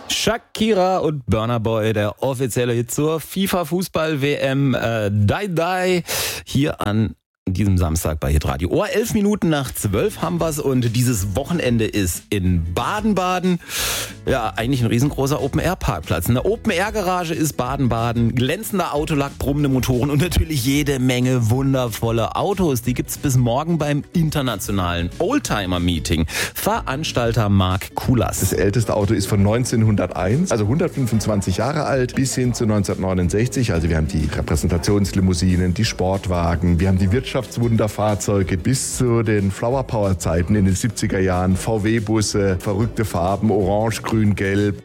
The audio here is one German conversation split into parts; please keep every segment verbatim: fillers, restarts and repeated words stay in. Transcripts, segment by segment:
Shakira und Burna Boy, der offizielle Hit zur FIFA-Fußball-W M äh, Die Die hier an diesem Samstag bei Hitradio. Oh, elf Minuten nach zwölf haben wir's und dieses Wochenende ist in Baden-Baden. Ja, eigentlich ein riesengroßer Open-Air-Parkplatz. Eine Open-Air-Garage ist Baden-Baden, glänzender Autolack, brummende Motoren und natürlich jede Menge wundervolle Autos. Die gibt's bis morgen beim internationalen Oldtimer-Meeting. Veranstalter Marc Kulas. Das älteste Auto ist von neunzehnhunderteins, also hundertfünfundzwanzig Jahre alt, bis hin zu neunzehnhundertneunundsechzig. Also wir haben die Repräsentationslimousinen, die Sportwagen, wir haben die Wirtschaftswunderfahrzeuge bis zu den Flower Power Zeiten in den siebziger Jahren, V W-Busse, verrückte Farben, orange, grün, gelb.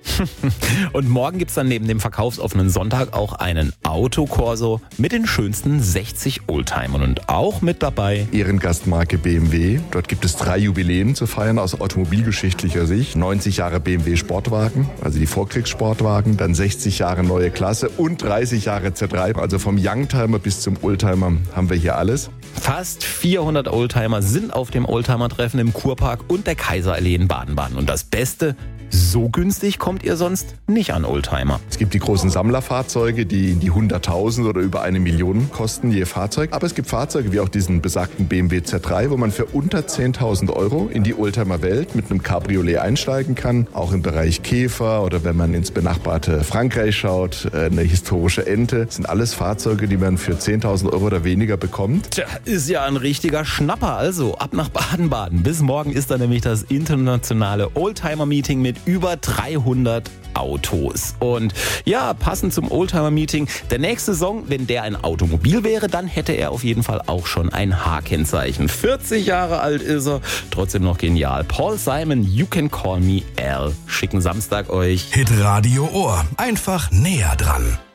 Und morgen gibt's dann neben dem verkaufsoffenen Sonntag auch einen Autokorso mit den schönsten sechzig Oldtimern und auch mit dabei Ehrengastmarke B M W. Dort gibt es drei Jubiläen zu feiern aus automobilgeschichtlicher Sicht. neunzig Jahre B M W Sportwagen, also die Vorkriegssportwagen, dann sechzig Jahre neue Klasse und dreißig Jahre Z drei. Also vom Youngtimer bis zum Oldtimer haben wir hier alles. Fast vierhundert Oldtimer sind auf dem Oldtimer-Treffen im Kurpark und der Kaiserallee in Baden-Baden. Und das Beste, so günstig kommt ihr sonst nicht an Oldtimer. Es gibt die großen Sammlerfahrzeuge, die in die hunderttausend oder über eine Million kosten je Fahrzeug. Aber es gibt Fahrzeuge wie auch diesen besagten B M W Z drei, wo man für unter zehntausend Euro in die Oldtimer-Welt mit einem Cabriolet einsteigen kann. Auch im Bereich Käfer oder wenn man ins benachbarte Frankreich schaut, eine historische Ente. Das sind alles Fahrzeuge, die man für zehntausend Euro oder weniger bekommt. Tja, ist ja ein richtiger Schnapper. Also ab nach Baden-Baden. Bis morgen ist dann nämlich das internationale Oldtimer-Meeting mit über dreihundert Autos. Und ja, passend zum Oldtimer-Meeting, der nächste Song, wenn der ein Automobil wäre, dann hätte er auf jeden Fall auch schon ein H-Kennzeichen. vierzig Jahre alt ist er, trotzdem noch genial. Paul Simon, You Can Call Me Al. Schicken Samstag euch. Hitradio Ohr. Einfach näher dran.